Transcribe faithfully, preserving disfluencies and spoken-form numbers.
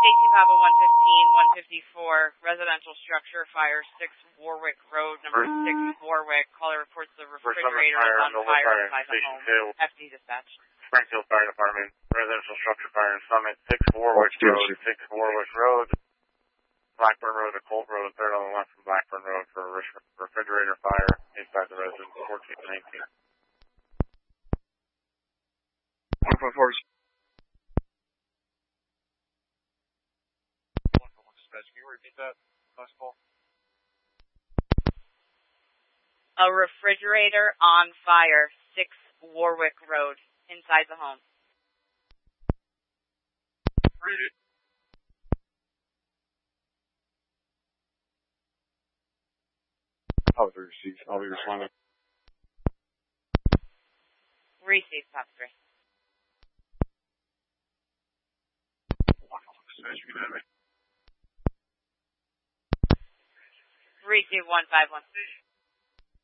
eighteen Papa one fifteen, one fifty-four, residential structure, fire six Warwick Road, number six Warwick. Caller reports the refrigerator is on fire inside the home. F D dispatch. Springfield Fire Department, residential structure fire in Summit, six Warwick Road, six Warwick Road, Blackburn Road to Colt Road, third on the left from Blackburn Road for a refrigerator fire inside the residence, fourteen and nineteen. one point four. Can you repeat that last call? A refrigerator on fire, six Warwick Road, inside the home. Read it. I'll be received. I'll be responding. Receive, top three. Receive one five one.